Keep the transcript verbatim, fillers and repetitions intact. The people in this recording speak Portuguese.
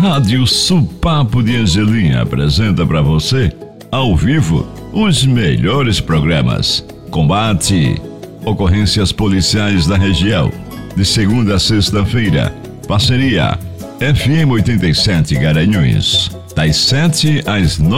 Rádio Supapo de Angelim apresenta para você, ao vivo, os melhores programas. Combate, ocorrências policiais da região. De segunda a sexta-feira, parceria F M oitenta e sete Garanhuns, das sete às nove.